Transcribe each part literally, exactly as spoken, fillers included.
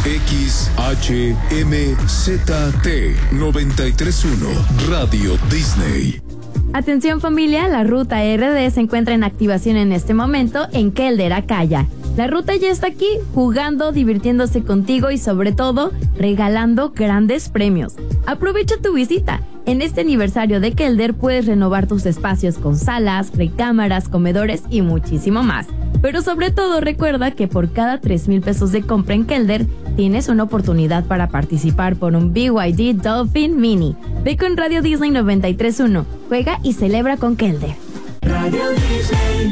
X H M Z T noventa y tres punto uno Radio Disney. Atención familia, la ruta R D se encuentra en activación en este momento en Kelder Acaya. La ruta ya está aquí, jugando, divirtiéndose contigo y sobre todo, regalando grandes premios. Aprovecha tu visita. En este aniversario de Kelder puedes renovar tus espacios con salas, recámaras, comedores y muchísimo más. Pero sobre todo recuerda que por cada tres mil pesos de compra en Kelder, tienes una oportunidad para participar por un B Y D Dolphin Mini. Ve con Radio Disney noventa y tres punto uno. Juega y celebra con Kelder. Radio Disney.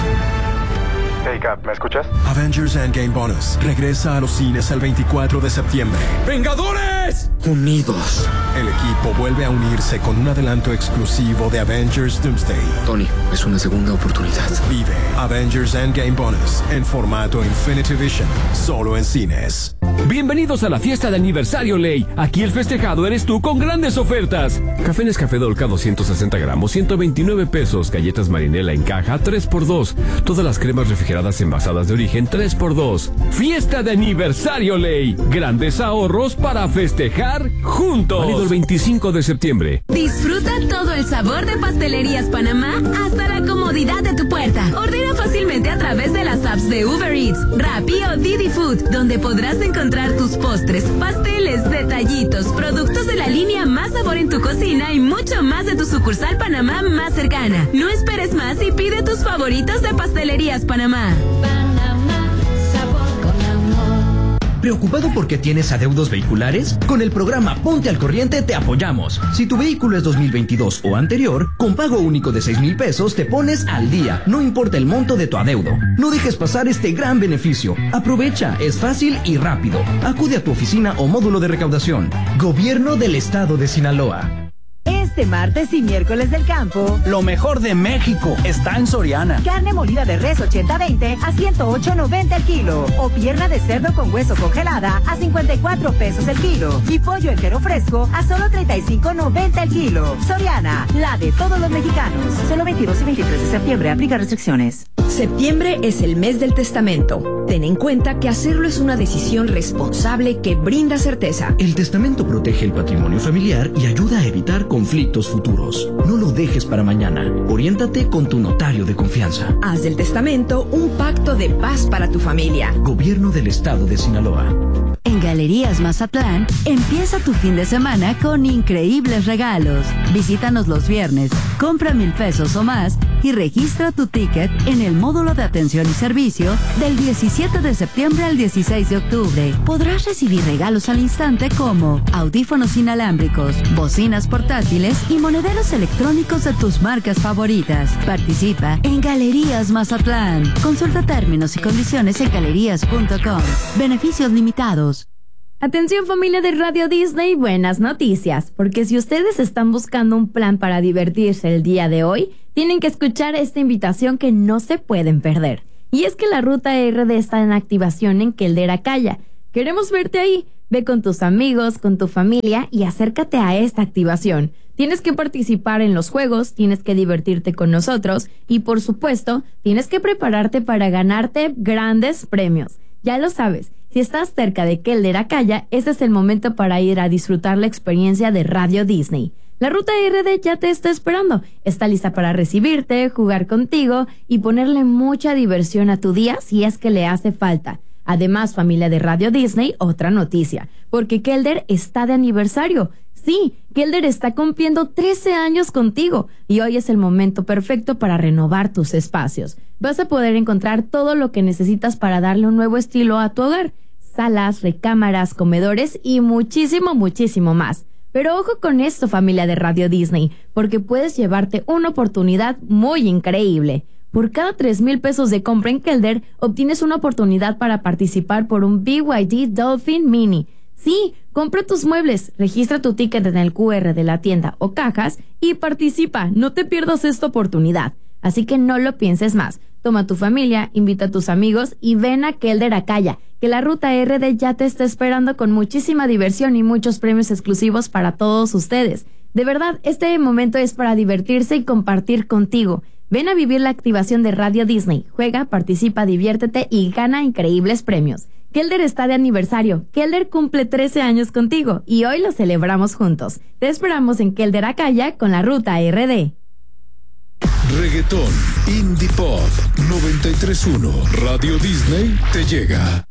Hey Cap, ¿me escuchas? Avengers Endgame Bonus regresa a los cines el veinticuatro de septiembre. ¡Vengadores! Unidos. El equipo vuelve a unirse con un adelanto exclusivo de Avengers Doomsday. Tony, es una segunda oportunidad. Vive Avengers Endgame Bonus en formato Infinity Vision, solo en cines. Bienvenidos a la fiesta de aniversario Ley. Aquí el festejado eres tú con grandes ofertas. Café Nescafé Dolca doscientos sesenta gramos, ciento veintinueve pesos. Galletas Marinela en caja, tres por dos. Todas las cremas refrigeradas envasadas de origen, tres por dos. Fiesta de aniversario Ley. Grandes ahorros para festejar juntos. Válido el veinticinco de septiembre. Disfruta todo el sabor de Pastelerías Panamá hasta la comodidad de tu puerta. Ordena fácilmente a través de las apps de Uber Eats, Rappi o Didi Food, donde podrás encontrar tus postres, pasteles, detallitos, productos de la línea Más Sabor en tu cocina y mucho más de tu sucursal Panamá más cercana. No esperes más y pide tus favoritos de Pastelerías Panamá. Panamá, sabor con amor. ¿Preocupado porque tienes adeudos vehiculares? Con el programa Ponte al Corriente te apoyamos. Si tu vehículo es dos mil veintidós o anterior, con pago único de seis mil pesos te pones al día, no importa el monto de tu adeudo. No dejes pasar este gran beneficio. Aprovecha, es fácil y rápido. Acude a tu oficina o módulo de recaudación. Gobierno del Estado de Sinaloa. Este martes y miércoles del campo, lo mejor de México está en Soriana. Carne molida de res ochenta veinte a ciento ocho noventa el kilo. O pierna de cerdo con hueso congelada a cincuenta y cuatro pesos el kilo. Y pollo entero fresco a solo treinta y cinco noventa el kilo. Soriana, la de todos los mexicanos. Solo veintidós y veintitrés de septiembre, aplica restricciones. Septiembre es el mes del testamento. Ten en cuenta que hacerlo es una decisión responsable que brinda certeza. El testamento protege el patrimonio familiar y ayuda a evitar conflictos futuros. No lo dejes para mañana. Oriéntate con tu notario de confianza. Haz del testamento un pacto de paz para tu familia. Gobierno del Estado de Sinaloa. En Galerías Mazatlán, empieza tu fin de semana con increíbles regalos. Visítanos los viernes, compra mil pesos o más y registra tu ticket en el módulo de atención y servicio del diecisiete de septiembre al dieciséis de octubre. Podrás recibir regalos al instante como audífonos inalámbricos, bocinas portátiles y monederos electrónicos de tus marcas favoritas. Participa en Galerías Mazatlán. Consulta términos y condiciones en galerías punto com. Beneficios limitados. Atención familia de Radio Disney, buenas noticias, porque si ustedes están buscando un plan para divertirse el día de hoy, tienen que escuchar esta invitación que no se pueden perder. Y es que la ruta R D está en activación en Kelder Acaya. Queremos verte ahí. Ve con tus amigos, con tu familia y acércate a esta activación. Tienes que participar en los juegos, tienes que divertirte con nosotros y por supuesto, tienes que prepararte para ganarte grandes premios. Ya lo sabes. Si estás cerca de Kelder Acaya, este es el momento para ir a disfrutar la experiencia de Radio Disney. La ruta R D ya te está esperando. Está lista para recibirte, jugar contigo y ponerle mucha diversión a tu día si es que le hace falta. Además, familia de Radio Disney, otra noticia, porque Kelder está de aniversario. Sí, Kelder está cumpliendo trece años contigo y hoy es el momento perfecto para renovar tus espacios. Vas a poder encontrar todo lo que necesitas para darle un nuevo estilo a tu hogar. Salas, recámaras, comedores y muchísimo, muchísimo más. Pero ojo con esto, familia de Radio Disney, porque puedes llevarte una oportunidad muy increíble. Por cada tres mil pesos de compra en Kelder, obtienes una oportunidad para participar por un B Y D Dolphin Mini. Sí, compra tus muebles, registra tu ticket en el Q R de la tienda o cajas y participa. No te pierdas esta oportunidad. Así que no lo pienses más. Toma a tu familia, invita a tus amigos y ven a Kelder Acaya, que la ruta R D ya te está esperando con muchísima diversión y muchos premios exclusivos para todos ustedes. De verdad, este momento es para divertirse y compartir contigo. Ven a vivir la activación de Radio Disney. Juega, participa, diviértete y gana increíbles premios. Kelder está de aniversario. Kelder cumple trece años contigo y hoy lo celebramos juntos. Te esperamos en Kelder Acaya con la ruta R D. Reggaetón, Indie Pop, noventa y tres punto uno, Radio Disney te llega.